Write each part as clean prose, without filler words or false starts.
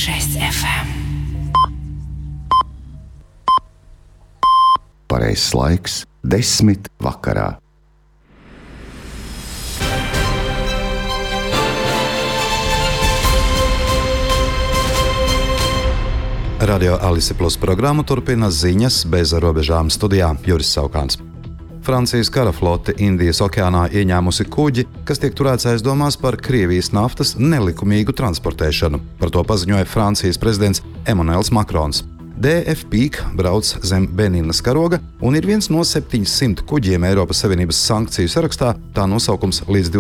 106 FM. Pareizs laiks 10 vakarā. Radio Alise Plus programmu turpina ziņas bez robežām studijā Juris Saukāns. Francijas kara flote Indijas okeānā ieņēmusi kuģi, kas tiek turēts aizdomās par Krievijas naftas nelikumīgu transportēšanu. Par to paziņoja Francijas prezidents Emmanuels Macrons. DF Peak brauc zem Beninas karoga un ir viens no 700 kuģiem Eiropas Savienības sankciju sarakstā. Tā nosaukums līdz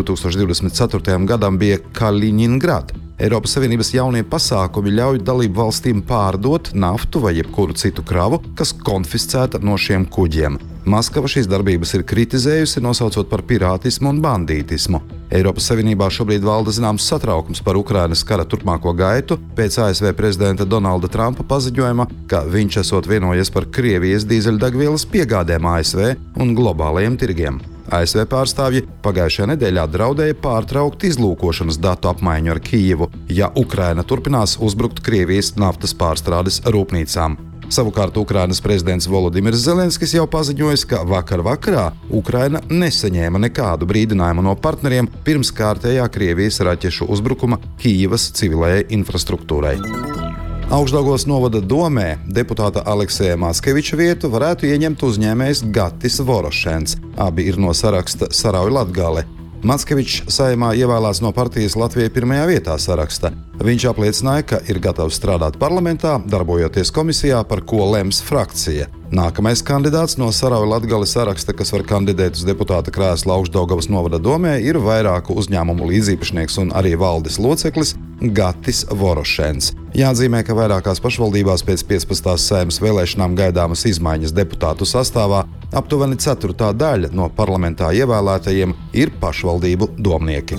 2024. gadam bija Kaliningrad. Eiropas Savienības jaunie pasākumi ļauj dalību valstīm pārdot naftu vai jebkuru citu kravu, kas konfiscēta no šiem kuģiem. Maskava šīs darbības ir kritizējusi, nosaucot par pirātismu un bandītismu. Eiropas Savienībā šobrīd valda zināms satraukums par Ukrainas kara turpmāko gaitu pēc ASV prezidenta Donalda Trumpa paziņojuma, ka viņš esot vienojies par Krievijas dīzeļdegvielas piegādēm ASV un globālajiem tirgiem. ASV pārstāvji pagājušajā nedēļā draudēja pārtraukt izlūkošanas datu apmaiņu ar Kijivu, ja Ukraina turpinās uzbrukt Krievijas naftas pārstrādes rūpnīcām. Savukārt Ukrainas prezidents Volodimirs Zelenskis jau paziņojis, ka vakar vakarā Ukraina nesaņēma nekādu brīdinājumu no partneriem pirms kārtējā Krievijas raķešu uzbrukuma Kijivas civilējai infrastruktūrai. Augšdaugavas novada domē deputāta Alekseja Mackeviča vietu varētu ieņemt uzņēmējs Gatis Vorošens. Abi ir no saraksta Sarauj-Latgale. Mackevičs Saeimā ievēlēts no partijas Latvijai pirmajā vietā saraksta. Viņš apliecināja, ka ir gatavs strādāt parlamentā, darbojoties komisijā, par ko lems frakcija. Nākamais kandidāts no Sarauj-Latgales saraksta, kas var kandidēt uz deputāta krēsla Augšdaugavas novada domē, ir vairāku uzņēmumu līdzīpašnieks un arī valdes loceklis Gatis Vorošens. Jāatzīmē, ka vairākās pašvaldībās pēc 15. Saeimas vēlēšanām gaidāmas izmaiņas deputātu sastāvā. Aptuveni 1/4 daļa no parlamentā ievēlētajiem ir pašvaldību domnieki.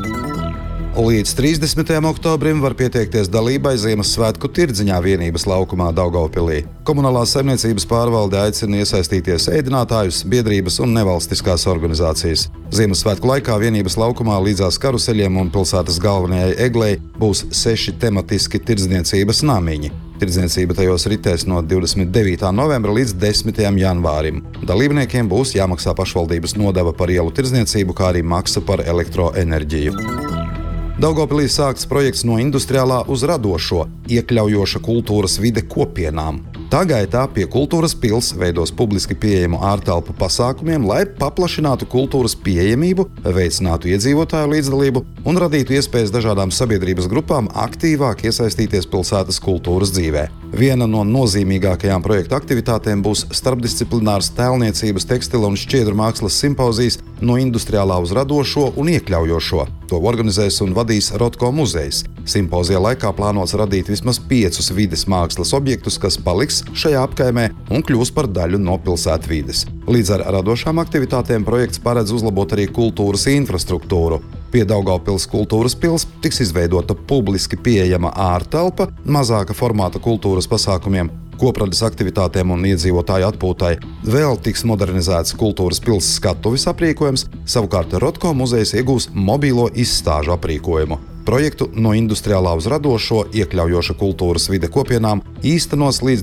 Līdz 30. oktobrim var pieteikties dalībai Ziemassvētku tirdziņā vienības laukumā Daugavpilī. Komunālās saimniecības pārvalde aicina iesaistīties ēdinātājus, biedrības un nevalstiskās organizācijas. Ziemassvētku laikā vienības laukumā līdzās karuseļiem un pilsētas galvenajai eglei būs 6 tematiski tirdzniecības namiņi. Tirdzniecība tajos ritēs no 29. novembra līdz 10. janvārim. Dalībniekiem būs jāmaksā pašvaldības nodeva par ielu tirdzniecību, kā arī maksa par elektroenerģiju. Daugavpilī sākts projekts no industriālā uz radošo, iekļaujoša kultūras vide kopienām. Tā gaitā pie kultūras pils veidos publiski pieejamu ārtelpu pasākumiem, lai paplašinātu kultūras pieejamību, veicinātu iedzīvotāju līdzdalību un radītu iespējas dažādām sabiedrības grupām aktīvāk iesaistīties pilsētas kultūras dzīvē. Viena no nozīmīgākajām projekta aktivitātēm būs starpdisciplinārs tēlniecības, tekstila un šķiedru mākslas simpozijas no industriālā uz radošo un iekļaujošo. To organizēs un vadīs Rotko muzejs. Simpozija laikā plānots radīt vismaz 5 vides mākslas objektus, kas paliks šajā apkaimē un kļūs par daļu no pilsētvides. Līdz ar radošām aktivitātēm projekts paredz uzlabot arī kultūras infrastruktūru. Pie Daugavpils kultūras pils tiks izveidota publiski pieejama ārtelpa, mazāka formāta kultūras pasākumiem, koprades aktivitātēm un iedzīvotāju atpūtai. Vēl tiks modernizēts kultūras pils skatuves aprīkojums, savukārt Rotko muzejs iegūs mobīlo izstāžu aprīkojumu. Projektu no industriālā uz radošo, iekļaujoša kultūras vide kopienām īstenos līdz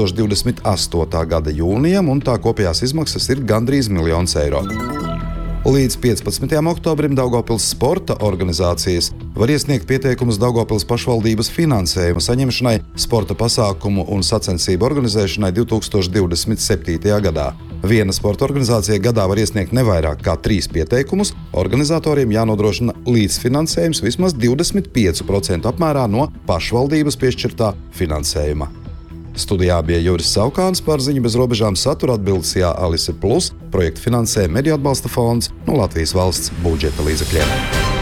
2028. gada jūnijam, un tā kopējās izmaksas ir gandrīz 1 000 000 eiro. Līdz 15. oktobrim Daugavpils sporta organizācijas var iesniegt pieteikumus Daugavpils pašvaldības finansējuma saņemšanai, sporta pasākumu un sacensību organizēšanai 2027. gadā. Viena sporta organizācija gadā var iesniegt nevairāk kā 3 pieteikumus, organizatoriem jānodrošina līdzfinansējums vismaz 25% apmērā no pašvaldības piešķirtā finansējuma. Studijā bija Juris Saukāns, par ziņu bez robežām satura atbildesijā Alise Plus, projektu finansē Mediju atbalsta fonds no Latvijas valsts budžeta līdzekļiem.